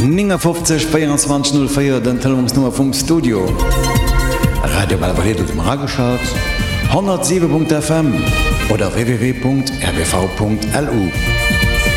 50 2404 den Telefonsnummer vom Studio. Radio Balvalet dem Rageschaut 107.fm oder www.rbv.lu.